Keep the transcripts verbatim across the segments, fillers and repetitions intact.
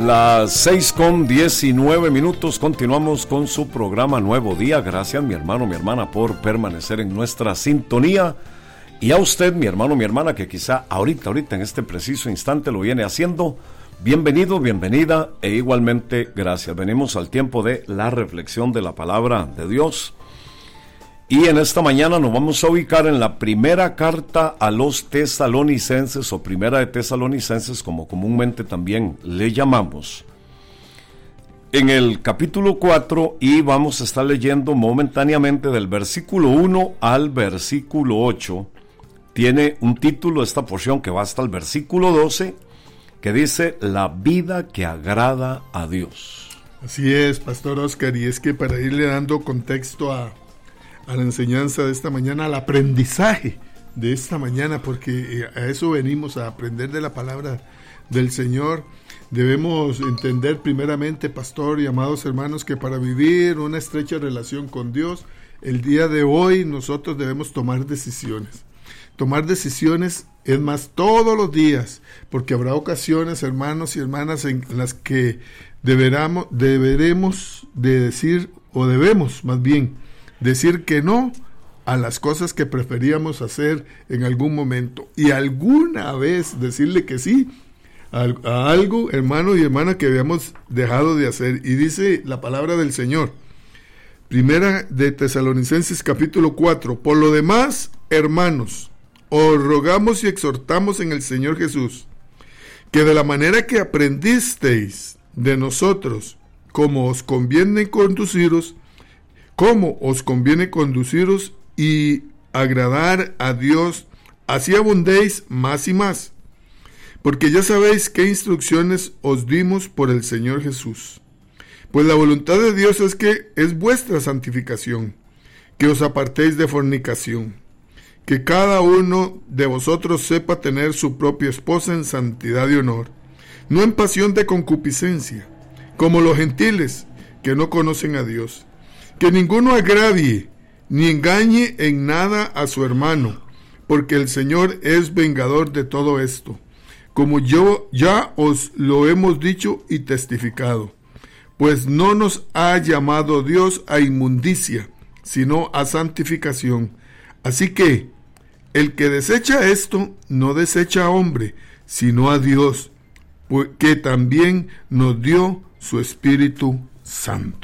Las seis con diecinueve minutos, continuamos con su programa Nuevo Día. Gracias, mi hermano, mi hermana, por permanecer en nuestra sintonía. Y a usted, mi hermano, mi hermana, que quizá ahorita, ahorita, en este preciso instante lo viene haciendo, bienvenido, bienvenida, e igualmente gracias. Venimos al tiempo de la reflexión de la palabra de Dios. Y en esta mañana nos vamos a ubicar en la primera carta a los tesalonicenses, o primera de Tesalonicenses, como comúnmente también le llamamos, en el capítulo cuatro, y vamos a estar leyendo momentáneamente del versículo uno al versículo ocho. Tiene un título esta porción que va hasta el versículo doce, que dice: la vida que agrada a Dios. Así es, Pastor Oscar, y es que para irle dando contexto a a la enseñanza de esta mañana, al aprendizaje de esta mañana, porque a eso venimos, a aprender de la palabra del Señor. Debemos entender primeramente, pastor y amados hermanos, que para vivir una estrecha relación con Dios, el día de hoy nosotros debemos tomar decisiones. Tomar decisiones, es más, todos los días, porque habrá ocasiones, hermanos y hermanas, en las que deberamos, deberemos de decir, o debemos más bien, decir que no a las cosas que preferíamos hacer en algún momento, y alguna vez decirle que sí a, a algo, hermano y hermana, que habíamos dejado de hacer. Y dice la palabra del Señor, primera de Tesalonicenses capítulo cuatro: por lo demás, hermanos, os rogamos y exhortamos en el Señor Jesús, que de la manera que aprendisteis de nosotros, como os conviene conduciros, cómo os conviene conduciros y agradar a Dios, así abundéis más y más, porque ya sabéis qué instrucciones os dimos por el Señor Jesús. Pues la voluntad de Dios es que es vuestra santificación, que os apartéis de fornicación, que cada uno de vosotros sepa tener su propia esposa en santidad y honor, no en pasión de concupiscencia, como los gentiles que no conocen a Dios. Que ninguno agravie ni engañe en nada a su hermano, porque el Señor es vengador de todo esto, como yo ya os lo hemos dicho y testificado. Pues no nos ha llamado Dios a inmundicia, sino a santificación. Así que el que desecha esto, no desecha a hombre, sino a Dios, que también nos dio su Espíritu Santo.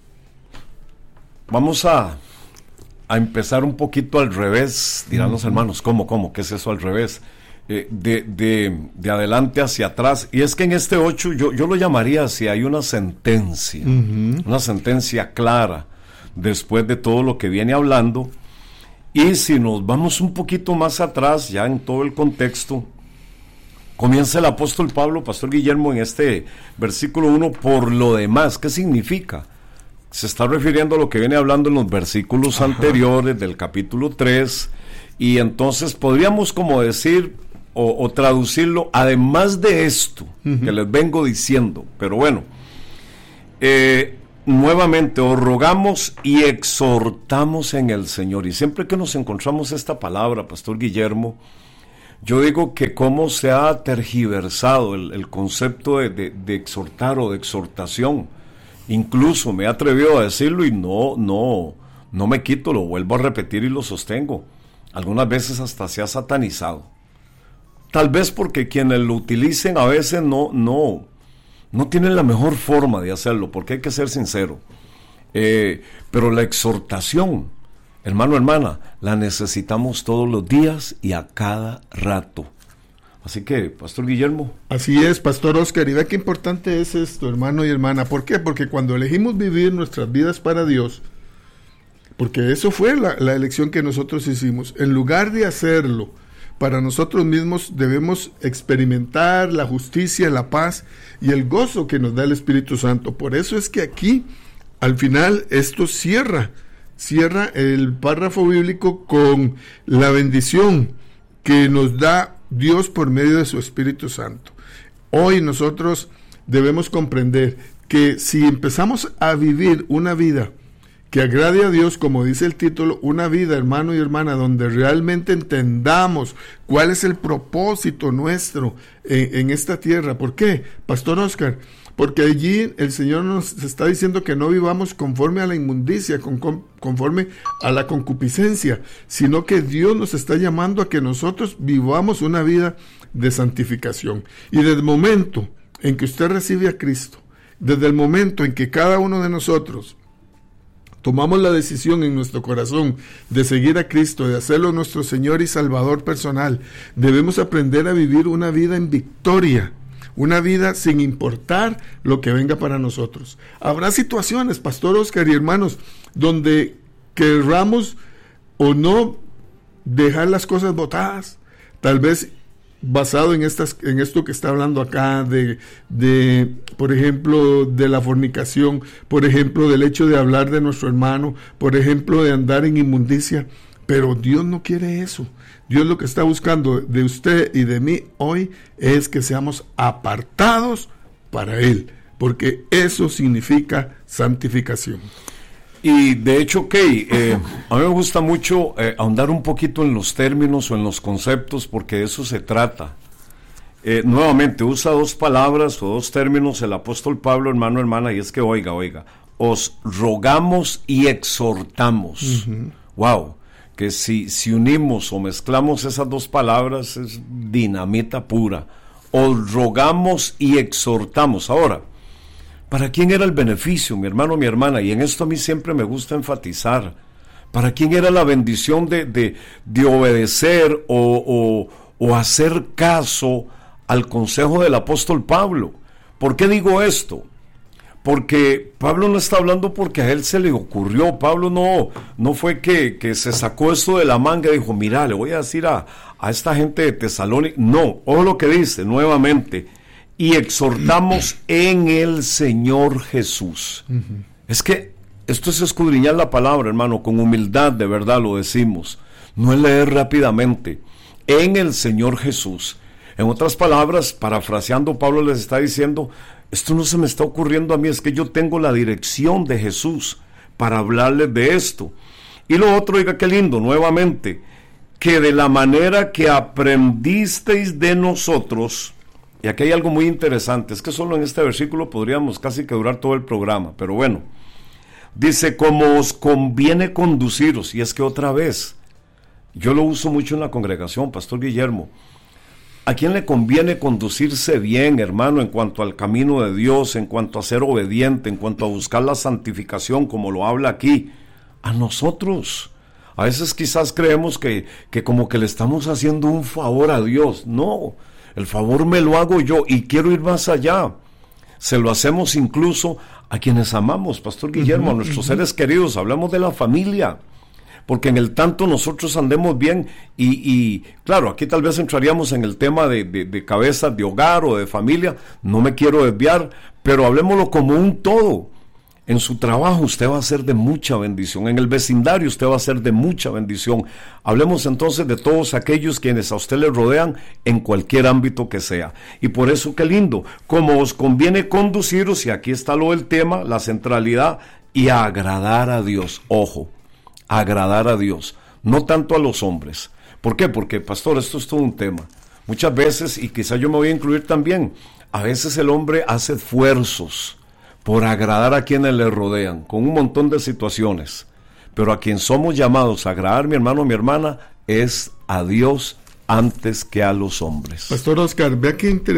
Vamos a, a empezar un poquito al revés, dirán los hermanos. ¿Cómo, cómo? ¿Qué es eso al revés? Eh, de, de, de adelante hacia atrás. Y es que en este ocho yo, yo lo llamaría así, hay una sentencia, uh-huh. una sentencia clara después de todo lo que viene hablando. Y si nos vamos un poquito más atrás, ya en todo el contexto, comienza el apóstol Pablo, Pastor Guillermo, en este versículo uno: por lo demás. ¿Qué significa? Se está refiriendo a lo que viene hablando en los versículos Ajá. anteriores del capítulo tres, y entonces podríamos como decir o, o traducirlo: además de esto uh-huh. que les vengo diciendo. Pero bueno, eh, nuevamente os rogamos y exhortamos en el Señor. Y siempre que nos encontramos esta palabra, Pastor Guillermo, yo digo que cómo se ha tergiversado el, el concepto de, de, de exhortar o de exhortación. Incluso me he atrevido a decirlo y no, no, no me quito, lo vuelvo a repetir y lo sostengo. Algunas veces hasta se ha satanizado. Tal vez porque quienes lo utilicen a veces no, no, no tienen la mejor forma de hacerlo, porque hay que ser sincero. Eh, pero la exhortación, hermano, hermana, la necesitamos todos los días y a cada rato. Así que, Pastor Guillermo. Así es, Pastor Oscar, y vea qué importante es esto, hermano y hermana. ¿Por qué? Porque cuando elegimos vivir nuestras vidas para Dios, porque eso fue la, la elección que nosotros hicimos, en lugar de hacerlo para nosotros mismos, debemos experimentar la justicia, la paz y el gozo que nos da el Espíritu Santo. Por eso es que aquí, al final, esto cierra, cierra el párrafo bíblico con la bendición que nos da Dios por medio de su Espíritu Santo. Hoy nosotros debemos comprender que si empezamos a vivir una vida que agrade a Dios, como dice el título, una vida, hermano y hermana, donde realmente entendamos cuál es el propósito nuestro en, en esta tierra. ¿Por qué, Pastor Oscar? Porque allí el Señor nos está diciendo que no vivamos conforme a la inmundicia, con, con, conforme a la concupiscencia, sino que Dios nos está llamando a que nosotros vivamos una vida de santificación. Y desde el momento en que usted recibe a Cristo, desde el momento en que cada uno de nosotros tomamos la decisión en nuestro corazón de seguir a Cristo, de hacerlo nuestro Señor y Salvador personal, debemos aprender a vivir una vida en victoria, una vida sin importar lo que venga para nosotros. Habrá situaciones, Pastor Oscar y hermanos, donde querramos o no dejar las cosas botadas, tal vez basado en estas, en esto que está hablando acá, de, de, por ejemplo, de la fornicación, por ejemplo, del hecho de hablar de nuestro hermano, por ejemplo, de andar en inmundicia. Pero Dios no quiere eso. Dios lo que está buscando de usted y de mí hoy es que seamos apartados para Él, porque eso significa santificación. Y de hecho, Kay, eh, a mí me gusta mucho eh, ahondar un poquito en los términos o en los conceptos, porque de eso se trata. Eh, nuevamente, usa dos palabras o dos términos el apóstol Pablo, hermano, hermana, y es que, oiga, oiga, os rogamos y exhortamos. Uh-huh. Wow, que si, si unimos o mezclamos esas dos palabras es dinamita pura. Os rogamos y exhortamos. Ahora, ¿para quién era el beneficio, mi hermano, mi hermana? Y en esto a mí siempre me gusta enfatizar. ¿Para quién era la bendición de, de, de obedecer o, o, o hacer caso al consejo del apóstol Pablo? ¿Por qué digo esto? Porque Pablo no está hablando porque a él se le ocurrió. Pablo no, no fue que, que se sacó esto de la manga y dijo, mira, le voy a decir a, a esta gente de Tesalónica. No, ojo lo que dice nuevamente. Y exhortamos en el Señor Jesús. Uh-huh. Es que esto es escudriñar la palabra, hermano, con humildad, de verdad lo decimos. No es leer rápidamente. En el Señor Jesús. En otras palabras, parafraseando, Pablo les está diciendo, esto no se me está ocurriendo a mí, es que yo tengo la dirección de Jesús para hablarles de esto. Y lo otro, oiga qué lindo, nuevamente, que de la manera que aprendisteis de nosotros. Y aquí hay algo muy interesante, es que solo en este versículo podríamos casi que durar todo el programa, pero bueno, dice, como os conviene conduciros, y es que otra vez, yo lo uso mucho en la congregación, Pastor Guillermo, ¿a quién le conviene conducirse bien, hermano, en cuanto al camino de Dios, en cuanto a ser obediente, en cuanto a buscar la santificación, como lo habla aquí? A nosotros. A veces quizás creemos que, que como que le estamos haciendo un favor a Dios, no. El favor me lo hago yo y quiero ir más allá. Se lo hacemos incluso a quienes amamos, Pastor Guillermo, uh-huh, a nuestros uh-huh. seres queridos. Hablamos de la familia, porque en el tanto nosotros andemos bien y, y claro, aquí tal vez entraríamos en el tema de, de, de cabezas de hogar o de familia. No me quiero desviar, pero hablemoslo como un todo. En su trabajo usted va a ser de mucha bendición, en el vecindario usted va a ser de mucha bendición. Hablemos entonces de todos aquellos quienes a usted le rodean en cualquier ámbito que sea. Y por eso qué lindo, como os conviene conduciros, y aquí está lo del tema, la centralidad, y a agradar a Dios. Ojo, agradar a Dios, no tanto a los hombres. ¿Por qué? Porque, pastor, esto es todo un tema. Muchas veces, y quizá yo me voy a incluir también, a veces el hombre hace esfuerzos por agradar a quienes le rodean, con un montón de situaciones, pero a quien somos llamados a agradar, mi hermano, mi hermana, es a Dios antes que a los hombres. Pastor Oscar, vea qué interesante.